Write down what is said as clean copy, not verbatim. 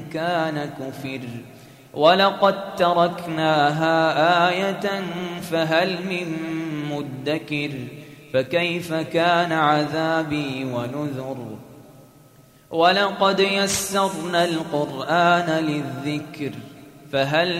كان كفر ولقد تركناها آية فهل من مدكر فكيف كان عذابي ونذر ولقد يسرنا القرآن للذكر فهل